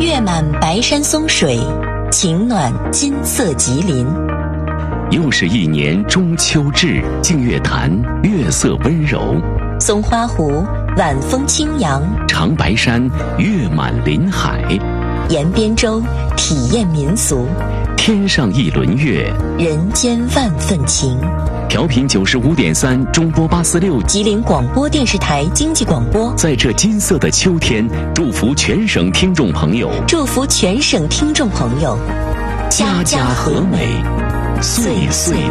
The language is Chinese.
月满白山松水，晴暖金色吉林。 又是一年中秋至，净月潭月色温柔， 松花湖晚风轻扬， 长白山月满林海， 沿边洲体验民俗， 天上一轮月， 人间万份情。 调频95.3中波846 吉林广播电视台经济广播， 在这金色的秋天，祝福全省听众朋友， 祝福全省听众朋友， 家家和美，岁岁